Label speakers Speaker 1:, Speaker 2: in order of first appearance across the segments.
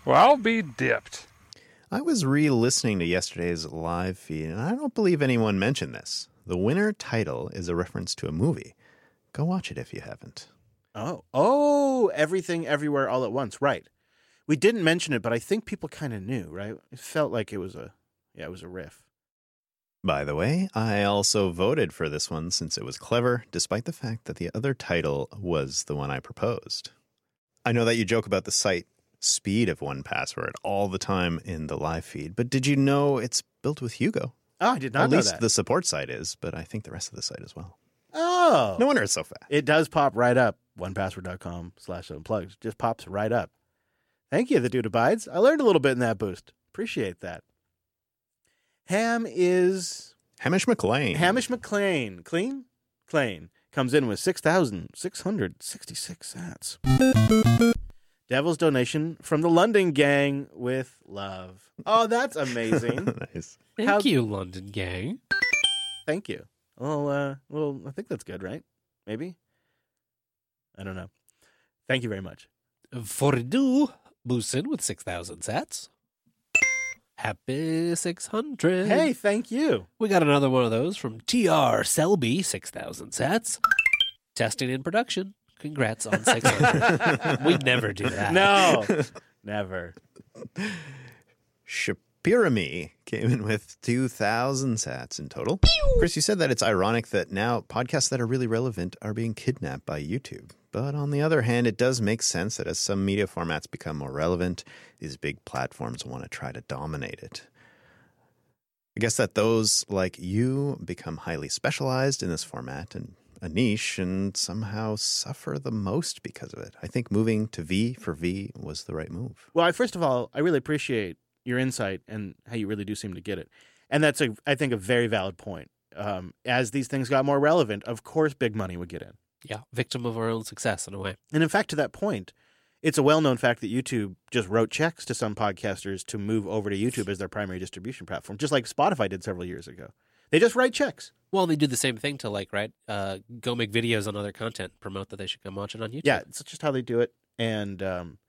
Speaker 1: Well, I'll be dipped.
Speaker 2: I was re-listening to yesterday's live feed, and I don't believe anyone mentioned this. The winner title is a reference to a movie. Go watch it if you haven't.
Speaker 3: Oh, Everything, Everywhere, All at Once. Right. We didn't mention it, but I think people kind of knew, right? It felt like it was a riff.
Speaker 2: By the way, I also voted for this one since it was clever, despite the fact that the other title was the one I proposed. I know that you joke about the site speed of 1Password all the time in the live feed, but did you know it's built with Hugo?
Speaker 3: Oh, I did not know that.
Speaker 2: At least the support site is, but I think the rest of the site as well.
Speaker 3: Oh.
Speaker 2: No wonder it's so fast.
Speaker 3: It does pop right up. 1password.com/unplugged. Just pops right up. Thank you, The Dude Abides. I learned a little bit in that boost. Appreciate that. Hamish McClain. Clain comes in with 6,666 sats. Devil's donation from the London Gang with love. Oh, that's amazing.
Speaker 2: Nice.
Speaker 4: Thank you, London Gang.
Speaker 3: Thank you. Well, I think that's good, right? Maybe? I don't know. Thank you very much.
Speaker 4: Fordu Boosin with 6,000 sats. Happy 600.
Speaker 3: Hey, thank you.
Speaker 4: We got another one of those from TR Selby, 6,000 sats. Testing in production. Congrats on 600. We'd never do that.
Speaker 3: No, never.
Speaker 2: Shapirami came in with 2,000 sats in total. Chris, you said that it's ironic that now podcasts that are really relevant are being kidnapped by YouTube. But on the other hand, it does make sense that as some media formats become more relevant, these big platforms want to try to dominate it. I guess that those like you become highly specialized in this format and a niche and somehow suffer the most because of it. I think moving to V for V was the right move.
Speaker 3: Well, first of all, I really appreciate your insight and how you really do seem to get it. And that's, I think, a very valid point. As these things got more relevant, of course big money would get in.
Speaker 4: Yeah, victim of our own success in a way.
Speaker 3: And in fact, to that point, it's a well-known fact that YouTube just wrote checks to some podcasters to move over to YouTube as their primary distribution platform, just like Spotify did several years ago. They just write checks.
Speaker 4: Well, they do the same thing to go make videos on other content, promote that they should come watch it on YouTube.
Speaker 3: Yeah, it's just how they do it. And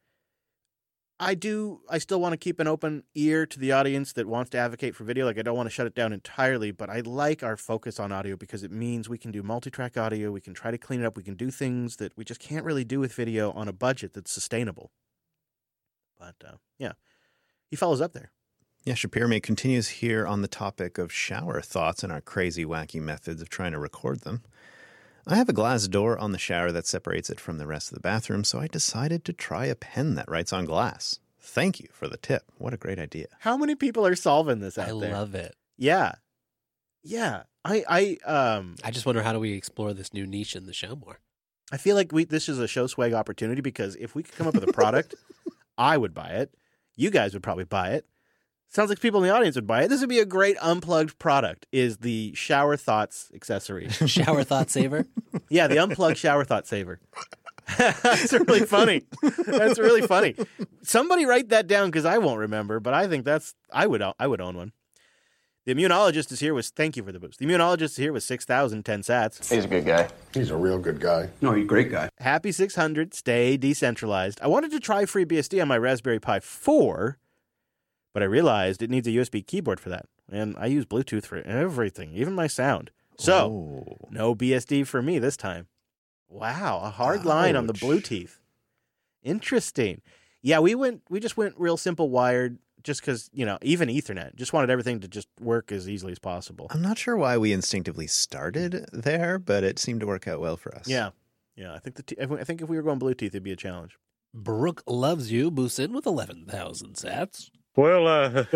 Speaker 3: I still want to keep an open ear to the audience that wants to advocate for video. Like, I don't want to shut it down entirely, but I like our focus on audio because it means we can do multi-track audio. We can try to clean it up. We can do things that we just can't really do with video on a budget that's sustainable. But, yeah, he follows up there.
Speaker 2: Yeah, Shapirami continues here on the topic of shower thoughts and our crazy, wacky methods of trying to record them. I have a glass door on the shower that separates it from the rest of the bathroom, so I decided to try a pen that writes on glass. Thank you for the tip. What a great idea.
Speaker 3: How many people are solving this out there?
Speaker 4: I love it.
Speaker 3: Yeah. Yeah. I
Speaker 4: just wonder, how do we explore this new niche in the show more?
Speaker 3: I feel like this is a show swag opportunity because if we could come up with a product, I would buy it. You guys would probably buy it. Sounds like people in the audience would buy it. This would be a great unplugged product, is the shower thoughts accessory.
Speaker 4: Shower thought saver?
Speaker 3: Yeah, the unplugged shower thought saver. That's really funny. That's really funny. Somebody write that down because I won't remember, but I think I would own one. The immunologist is here thank you for the boost. The immunologist is here with 6,010 sats.
Speaker 5: He's a good guy.
Speaker 6: He's a real good guy.
Speaker 5: No, he's a great guy.
Speaker 3: Happy 600, stay decentralized. I wanted to try FreeBSD on my Raspberry Pi 4, but I realized it needs a USB keyboard for that. And I use Bluetooth for everything, even my sound. So, no BSD for me this time. Wow, a hard line on the Bluetooth. Interesting. Yeah, we just went real simple wired just because, even Ethernet. Just wanted everything to just work as easily as possible.
Speaker 2: I'm not sure why we instinctively started there, but it seemed to work out well for us.
Speaker 3: Yeah. Yeah, I think if we were going Bluetooth, it'd be a challenge.
Speaker 4: Brooke Loves You boosts in with 11,000 sats.
Speaker 1: Well,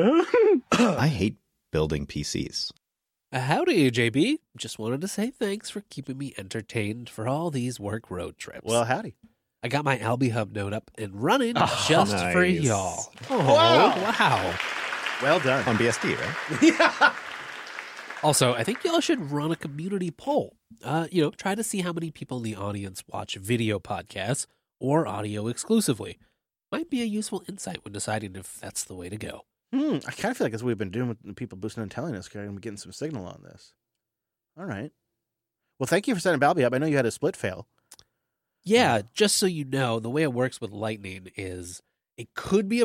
Speaker 2: I hate building PCs.
Speaker 4: Howdy, JB. Just wanted to say thanks for keeping me entertained for all these work road trips.
Speaker 3: Well, howdy.
Speaker 4: I got my Albi Hub node up and running just for y'all. Oh, wow.
Speaker 3: Well done.
Speaker 2: On BSD, right?
Speaker 3: Yeah.
Speaker 4: Also, I think y'all should run a community poll. Try to see how many people in the audience watch video podcasts or audio exclusively. Might be a useful insight when deciding if that's the way to go.
Speaker 3: I kind of feel like that's what we've been doing with the people boosting and telling us. We're getting some signal on this. All right. Well, thank you for setting Balbi up. I know you had a split fail.
Speaker 4: Yeah, just so you know, the way it works with Lightning is it could be a